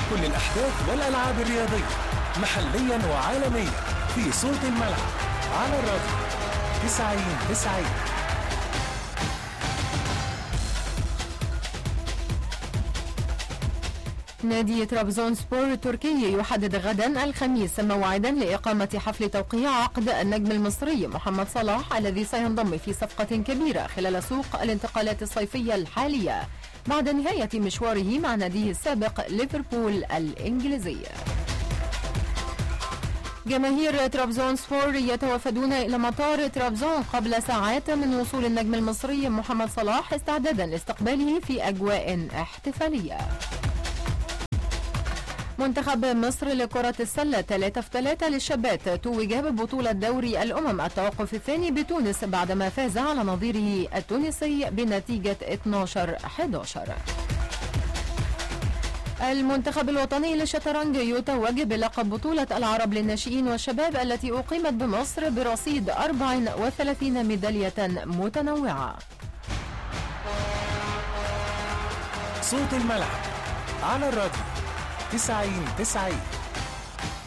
كل الأحداث والألعاب الرياضية محليا وعالميا في صوت الملعب على الراديو 90-90. نادي طرابزونسبور التركي يحدد غدا الخميس موعدا لإقامة حفل توقيع عقد النجم المصري محمد صلاح الذي سينضم في صفقة كبيرة خلال سوق الانتقالات الصيفية الحالية بعد نهاية مشواره مع ناديه السابق ليفربول الإنجليزية. جماهير طرابزونسبور يتوافدون إلى مطار طرابزون قبل ساعات من وصول النجم المصري محمد صلاح استعدادا لاستقباله في أجواء احتفالية. منتخب مصر لكرة السلة 3-3 للشابات توج ببطولة دوري الأمم التوقف الثاني بتونس بعدما فاز على نظيره التونسي بنتيجة 12-11. المنتخب الوطني للشطرنج يتوج بلقب بطولة العرب للناشئين والشباب التي أقيمت بمصر برصيد 34 ميدالية متنوعة. صوت الملعب على الراديو 90-90.